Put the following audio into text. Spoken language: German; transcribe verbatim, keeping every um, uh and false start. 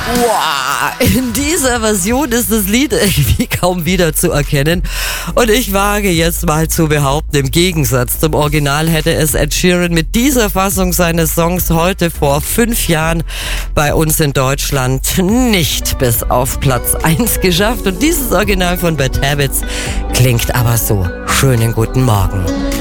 Wow, in dieser Version ist das Lied irgendwie kaum wieder zu erkennen. Und ich wage jetzt mal zu behaupten, im Gegensatz zum Original hätte es Ed Sheeran mit dieser Fassung seines Songs heute vor fünf Jahren bei uns in Deutschland nicht bis auf Platz eins geschafft. Und dieses Original von Bad Habits klingt aber so. Schönen guten Morgen.